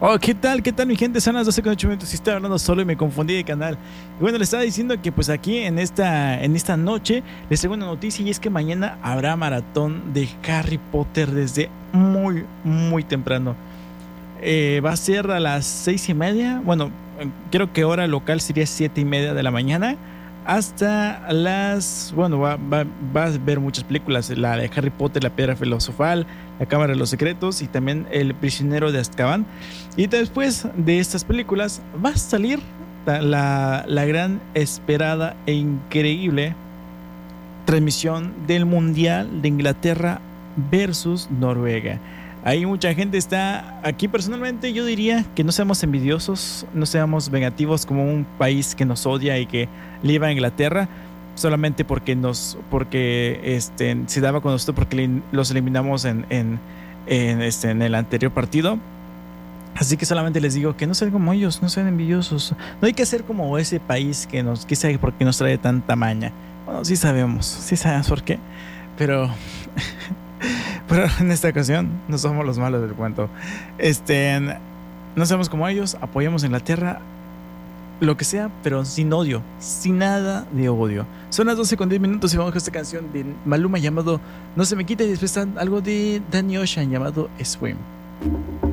Oh, ¿qué tal? ¿Qué tal, mi gente? Son las 12:08 y estoy hablando solo y me confundí de canal. Y bueno, les estaba diciendo que pues aquí en esta noche les tengo una noticia y es que mañana habrá maratón de Harry Potter desde muy, muy temprano. Va a ser a las 6:30. Bueno, creo que hora local sería 7:30 de la mañana. Hasta las. Bueno, va a ver muchas películas: la de Harry Potter, La Piedra Filosofal, La Cámara de los Secretos y también El Prisionero de Azkaban. Y después de estas películas va a salir la gran, esperada e increíble transmisión del Mundial de Inglaterra versus Noruega. Ahí mucha gente está aquí. Personalmente yo diría que no seamos envidiosos, no seamos vengativos como un país que nos odia y que le iba a Inglaterra solamente porque se daba con nosotros porque los eliminamos en el anterior partido. Así que solamente les digo que no sean como ellos, no sean envidiosos. No hay que ser como ese país que nos quizá porque nos trae tanta maña. Bueno, sí sabemos por qué, pero pero en esta ocasión no somos los malos del cuento. Este, no somos como ellos, apoyamos a Inglaterra, lo que sea, pero sin odio, sin nada de odio. Son las 12:10 y vamos con esta canción de Maluma llamado No se me quita y después está algo de Danny Ocean llamado Swim.